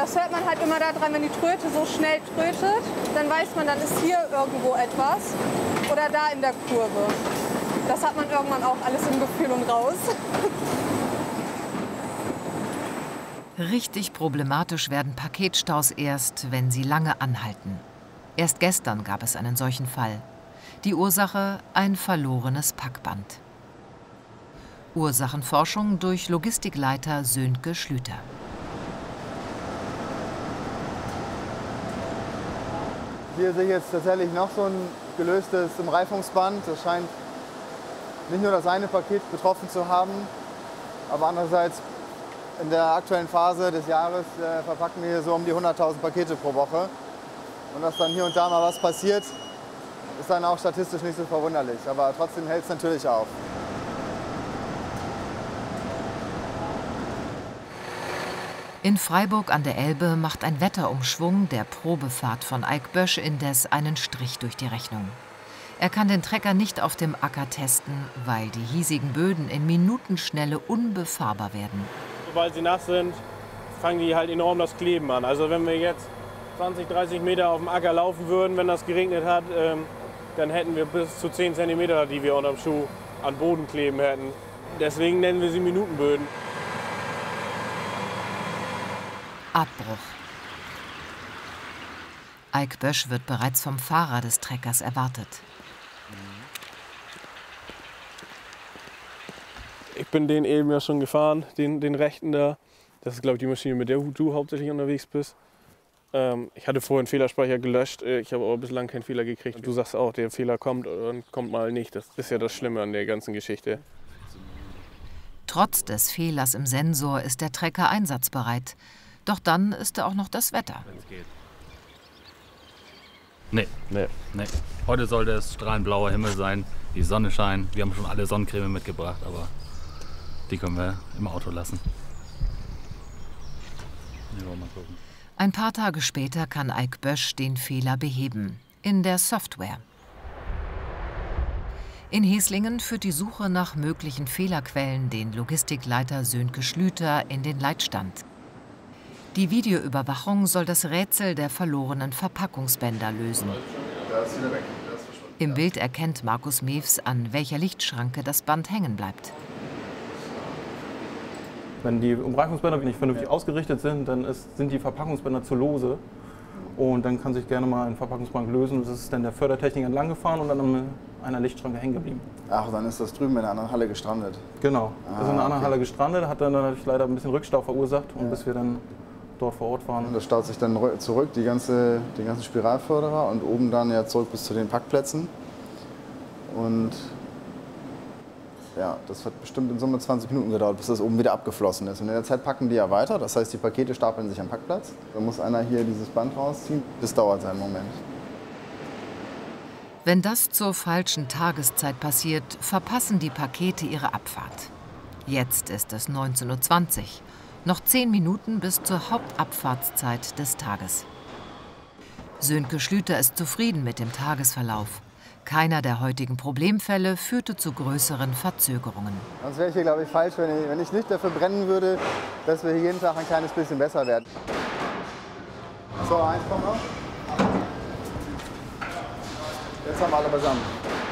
das hört man halt immer daran, wenn die Tröte so schnell trötet, dann weiß man, dann ist hier irgendwo etwas oder da in der Kurve. Das hat man irgendwann auch alles im Gefühl und raus. Richtig problematisch werden Paketstaus erst, wenn sie lange anhalten. Erst gestern gab es einen solchen Fall. Die Ursache: ein verlorenes Packband. Ursachenforschung durch Logistikleiter Sönke Schlüter. Hier sehe ich jetzt tatsächlich noch so ein gelöstes Umreifungsband. Das scheint nicht nur das eine Paket betroffen zu haben, aber andererseits in der aktuellen Phase des Jahres verpacken wir hier so um die 100.000 Pakete pro Woche. Und dass dann hier und da mal was passiert, ist dann auch statistisch nicht so verwunderlich. Aber trotzdem hält es natürlich auf. In Freiburg an der Elbe macht ein Wetterumschwung der Probefahrt von Eik Bösch indes einen Strich durch die Rechnung. Er kann den Trecker nicht auf dem Acker testen, weil die hiesigen Böden in Minutenschnelle unbefahrbar werden. Sobald sie nass sind, fangen die halt enorm das Kleben an. Also wenn wir jetzt 20, 30 Meter auf dem Acker laufen würden, wenn das geregnet hat, dann hätten wir bis zu 10 cm, die wir unterm Schuh an Boden kleben hätten. Deswegen nennen wir sie Minutenböden. Abbruch. Eik Bösch wird bereits vom Fahrer des Treckers erwartet. Ich bin den eben ja schon gefahren, den rechten da. Das ist, glaube ich, die Maschine, mit der du hauptsächlich unterwegs bist. Ich hatte vorhin einen Fehlerspeicher gelöscht, ich habe aber bislang keinen Fehler gekriegt. Du sagst auch, der Fehler kommt und kommt mal nicht. Das ist ja das Schlimme an der ganzen Geschichte. Trotz des Fehlers im Sensor ist der Trecker einsatzbereit. Doch dann ist da auch noch das Wetter. Nee. Heute sollte es strahlend blauer Himmel sein, die Sonne scheint. Wir haben schon alle Sonnencreme mitgebracht, aber die können wir im Auto lassen. Ja, mal gucken. Ein paar Tage später kann Eik Bösch den Fehler beheben. In der Software. In Heslingen führt die Suche nach möglichen Fehlerquellen den Logistikleiter Sönke Schlüter in den Leitstand. Die Videoüberwachung soll das Rätsel der verlorenen Verpackungsbänder lösen. Im Bild erkennt Markus Mews, an welcher Lichtschranke das Band hängen bleibt. Wenn die Umreifungsbänder nicht vernünftig ausgerichtet sind, dann sind die Verpackungsbänder zu lose. Und dann kann sich gerne mal ein Verpackungsband lösen. Das ist dann der Fördertechnik entlang gefahren und dann an einer Lichtschranke hängen geblieben. Ach, dann ist das drüben in einer anderen Halle gestrandet. Genau, das ist in einer anderen Halle gestrandet, hat dann natürlich leider ein bisschen Rückstau verursacht, und bis wir dann dort vor Ort waren. Das staut sich dann zurück, die ganzen Spiralförderer, und oben dann ja zurück bis zu den Packplätzen. Und ja, das hat bestimmt in Summe 20 Minuten gedauert, bis das oben wieder abgeflossen ist. Und in der Zeit packen die ja weiter, das heißt, die Pakete stapeln sich am Packplatz. Dann muss einer hier dieses Band rausziehen. Das dauert seinen Moment. Wenn das zur falschen Tageszeit passiert, verpassen die Pakete ihre Abfahrt. Jetzt ist es 19:20 Uhr. Noch 10 Minuten bis zur Hauptabfahrtszeit des Tages. Sönke Schlüter ist zufrieden mit dem Tagesverlauf. Keiner der heutigen Problemfälle führte zu größeren Verzögerungen. Sonst wäre ich hier, glaube ich, falsch, wenn ich nicht dafür brennen würde, dass wir hier jeden Tag ein kleines bisschen besser werden. So, eins kommt noch. Jetzt haben wir alle beisammen.